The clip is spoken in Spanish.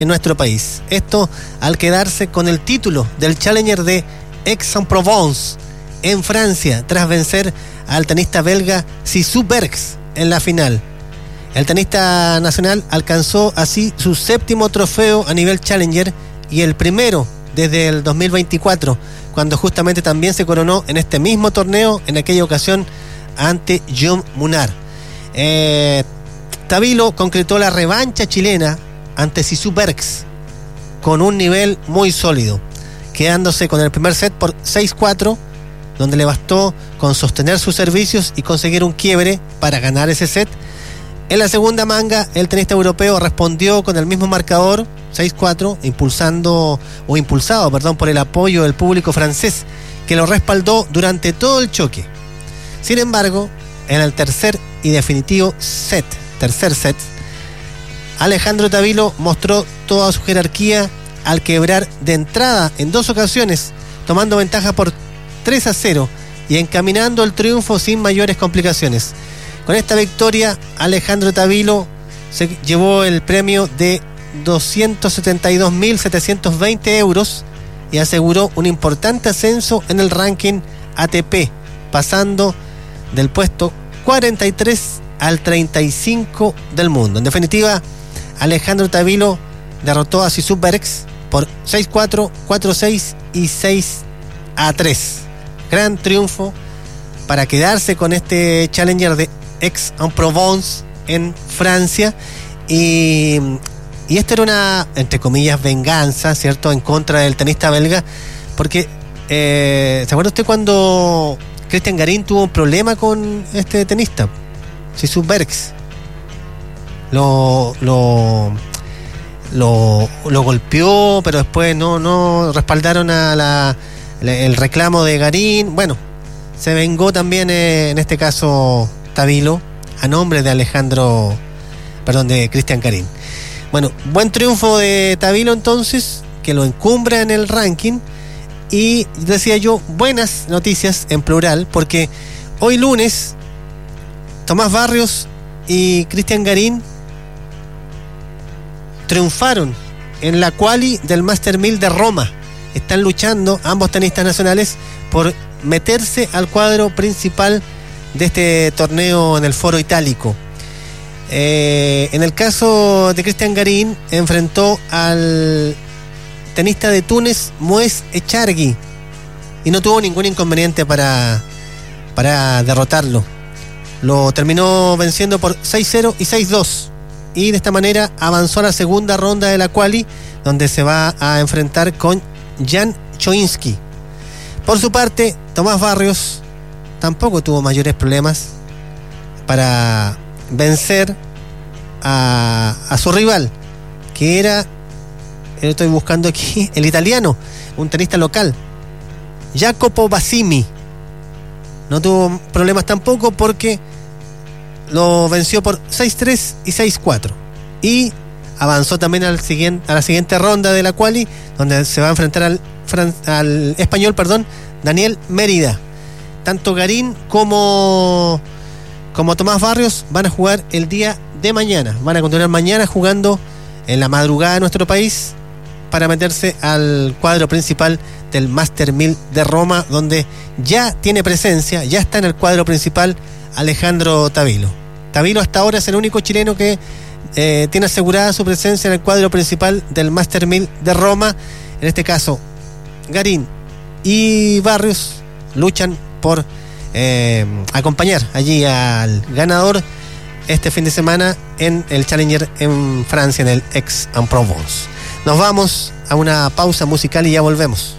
en nuestro país. Esto al quedarse con el título del Challenger de Aix-en-Provence en Francia, tras vencer al tenista belga Sissou Bergs en la final. El tenista nacional alcanzó así su 7º trofeo a nivel Challenger y el primero desde el 2024, cuando justamente también se coronó en este mismo torneo, en aquella ocasión ante John Munar. Tabilo concretó la revancha chilena ante Sissou Bergs con un nivel muy sólido, quedándose con el primer set por 6-4, donde le bastó con sostener sus servicios y conseguir un quiebre para ganar ese set. En la segunda manga, el tenista europeo respondió con el mismo marcador, 6-4, impulsado por el apoyo del público francés, que lo respaldó durante todo el choque. Sin embargo, en el tercer y definitivo tercer set, Alejandro Tabilo mostró toda su jerarquía al quebrar de entrada en 2 ocasiones, tomando ventaja por 3-0 y encaminando el triunfo sin mayores complicaciones. Con esta victoria, Alejandro Tabilo se llevó el premio de 272.720 euros y aseguró un importante ascenso en el ranking ATP, pasando del puesto 43 al 35 del mundo. En definitiva, Alejandro Tabilo derrotó a Sissou Bergs por 6-4, 4-6 y 6-3. Gran triunfo para quedarse con este Challenger de Aix-en-Provence en Francia. Y esto era una, entre comillas, venganza, ¿cierto?, en contra del tenista belga, porque ¿se acuerda usted cuando Cristian Garín tuvo un problema con este tenista, Sissou Bergs? Lo golpeó, pero después no respaldaron el reclamo de Garín. Bueno, se vengó también en este caso Tabilo a nombre de de Cristian Garín. Bueno, buen triunfo de Tabilo entonces, que lo encumbra en el ranking. Y decía yo, buenas noticias en plural, porque hoy lunes Tomás Barrios y Cristian Garín triunfaron en la quali del Master 1000 de Roma. Están luchando ambos tenistas nacionales por meterse al cuadro principal de este torneo en el Foro Itálico. En el caso de Cristian Garín, enfrentó al tenista de Túnez, Moez Echargui, y no tuvo ningún inconveniente para derrotarlo. Lo terminó venciendo por 6-0 y 6-2. Y de esta manera avanzó a la segunda ronda de la quali, donde se va a enfrentar con Jan Choinski. Por su parte, Tomás Barrios tampoco tuvo mayores problemas para vencer a su rival, que era, estoy buscando aquí, el italiano, un tenista local, Jacopo Bassimi. No tuvo problemas tampoco porque lo venció por 6-3 y 6-4. Y avanzó también a la siguiente ronda de la quali, donde se va a enfrentar al español, Daniel Mérida. Tanto Garín como Tomás Barrios van a jugar el día de mañana. Van a continuar mañana jugando en la madrugada de nuestro país para meterse al cuadro principal del Master 1000 de Roma, donde ya tiene presencia, ya está en el cuadro principal Alejandro Tabilo. Tabilo hasta ahora es el único chileno que tiene asegurada su presencia en el cuadro principal del Master 1000 de Roma. En este caso, Garín y Barrios luchan por acompañar allí al ganador este fin de semana en el Challenger en Francia, en el Aix-en-Provence. Nos vamos a una pausa musical y ya volvemos.